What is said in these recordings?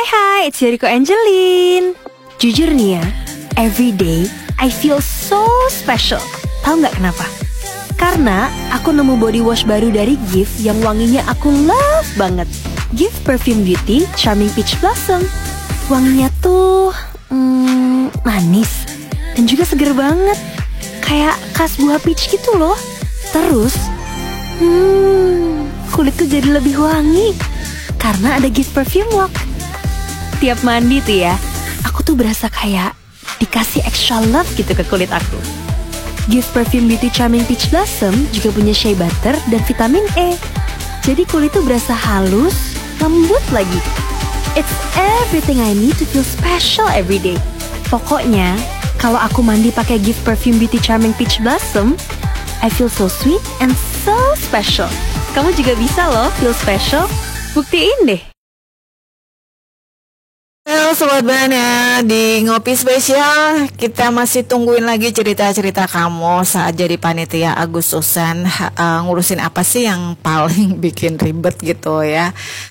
Hai, it's Yuriko Angeline. Jujur nih ya, every day I feel so special. Tahu nggak kenapa? Karena aku nemu body wash baru dari Gift yang wanginya aku love banget. Gift Perfume Beauty Charming Peach Blossom. Wanginya tuh manis dan juga seger banget, kayak khas buah peach gitu loh. Terus kulitku jadi lebih wangi karena ada Gift Perfume Lock. Tiap mandi tuh ya, aku tuh berasa kayak dikasih extra love gitu ke kulit aku. Gift Perfume Beauty Charming Peach Blossom juga punya shea butter dan vitamin E. Jadi kulit tuh berasa halus, lembut lagi. It's everything I need to feel special every day. Pokoknya, kalau aku mandi pakai Gift Perfume Beauty Charming Peach Blossom, I feel so sweet and so special. Kamu juga bisa loh feel special. Buktiin deh. Halo Sobat Bana, di Ngopi Spesial kita masih tungguin lagi cerita-cerita kamu saat jadi panitia Agustusan. Ngurusin apa sih yang paling bikin ribet gitu ya,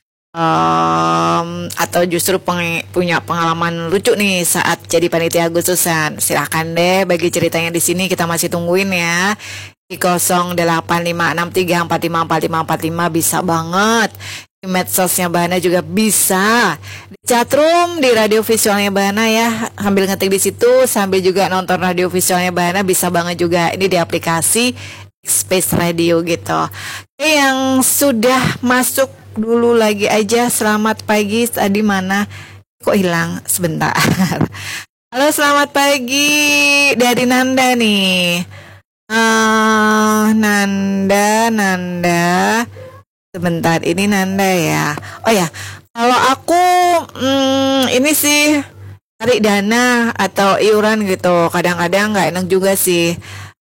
atau justru punya pengalaman lucu nih saat jadi panitia Agustusan. Silahkan deh bagi ceritanya di sini, kita masih tungguin ya. Di 085663454545 bisa banget. Di medsosnya Bana juga bisa, di chatroom, di radio visualnya Bana ya, sambil ngetik di situ sambil juga nonton radio visualnya Bana bisa banget juga. Ini di aplikasi Space Radio gitu. Oke, yang sudah masuk dulu lagi aja, selamat pagi. Tadi mana kok hilang sebentar. Halo, selamat pagi dari Nanda nih. Nanda sebentar, ini Nanda ya. Oh ya, kalau aku ini sih cari dana atau iuran gitu. Kadang-kadang nggak enak juga sih,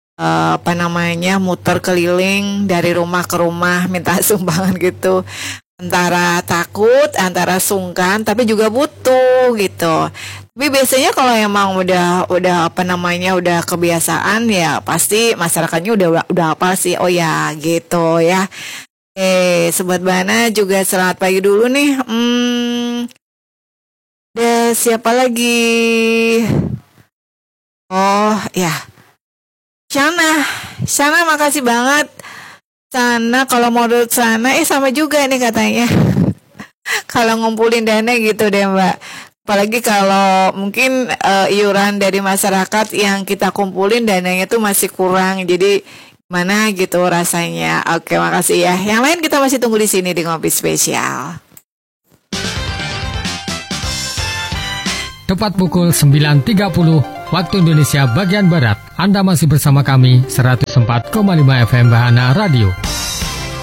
muter keliling dari rumah ke rumah minta sumbangan gitu. Antara takut, antara sungkan, tapi juga butuh gitu. Tapi biasanya kalau emang udah udah kebiasaan ya pasti masyarakatnya udah apa sih. Oh ya gitu ya. Sobat Bana juga selamat pagi dulu nih. Ada siapa lagi? Oh ya, Shana makasih banget. Sana kalau modal sana sama juga nih katanya. Kalau ngumpulin dana gitu deh Mbak. Apalagi kalau mungkin iuran dari masyarakat yang kita kumpulin dananya tuh masih kurang. Jadi mana gitu rasanya. Oke, makasih ya. Yang lain kita masih tunggu di sini di Ngopi Spesial. Tepat pukul 9.30 waktu Indonesia bagian Barat. Anda masih bersama kami 104,5 FM Bahana Radio.